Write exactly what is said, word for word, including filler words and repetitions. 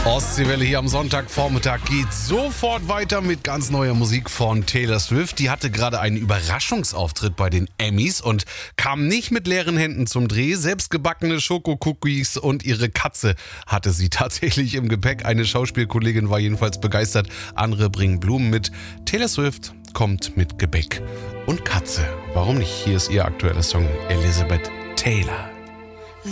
Ostseewelle hier am Sonntagvormittag geht sofort weiter mit ganz neuer Musik von Taylor Swift. Die hatte gerade einen Überraschungsauftritt bei den Emmys und kam nicht mit leeren Händen zum Dreh. Selbstgebackene Schokocookies und ihre Katze hatte sie tatsächlich im Gepäck. Eine Schauspielkollegin war jedenfalls begeistert. Andere bringen Blumen mit. Taylor Swift kommt mit Gebäck und Katze. Warum nicht? Hier ist ihr aktueller Song Elizabeth Taylor.